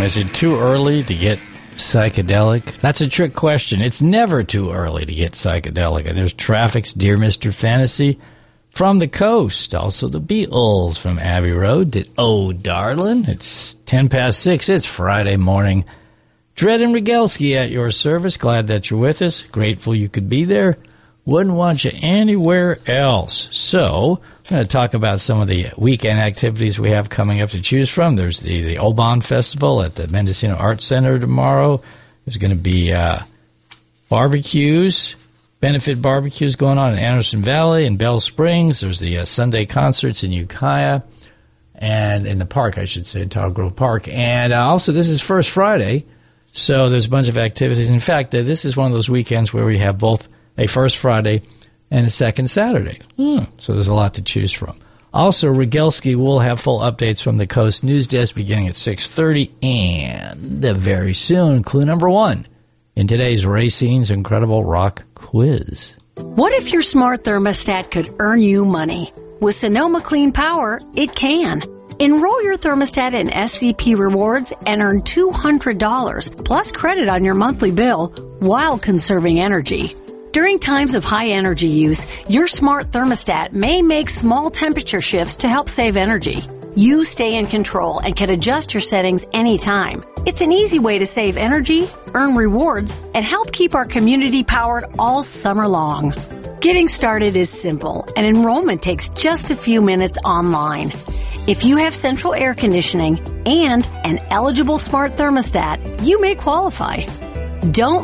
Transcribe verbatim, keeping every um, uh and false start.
Is it too early to get psychedelic? That's a trick question. It's never too early to get psychedelic. And there's Traffic's Dear Mister Fantasy from the Coast. Also the Beatles from Abbey Road did Oh Darlin'. It's ten past six. It's Friday morning. Dred and Rogalski at your service. Glad that you're with us. Grateful you could be there. Wouldn't want you anywhere else. So, I'm going to talk about some of the weekend activities we have coming up to choose from. There's the, the Oban Festival at the Mendocino Arts Center tomorrow. There's going to be uh, barbecues, benefit barbecues going on in Anderson Valley and Bell Springs. There's the uh, Sunday concerts in Ukiah and in the park, I should say, Tower Grove Park. And uh, also, this is First Friday, so there's a bunch of activities. In fact, uh, this is one of those weekends where we have both a First Friday and a Second Saturday. Hmm. So there's a lot to choose from. Also, Rogalski will have full updates from the Coast News Desk beginning at six thirty. And very soon, clue number one in today's Racine's Incredible Rock Quiz. What if your smart thermostat could earn you money? With Sonoma Clean Power, it can. Enroll your thermostat in S C P Rewards and earn two hundred dollars plus credit on your monthly bill while conserving energy. During times of high energy use, your smart thermostat may make small temperature shifts to help save energy. You stay in control and can adjust your settings anytime. It's an easy way to save energy, earn rewards, and help keep our community powered all summer long. Getting started is simple, and enrollment takes just a few minutes online. If you have central air conditioning and an eligible smart thermostat, you may qualify. Don't